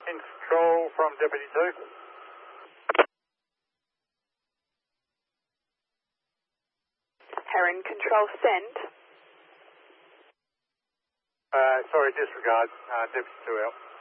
In control from Deputy 2. Heron control sent. Sorry, disregard. Deputy 2 out.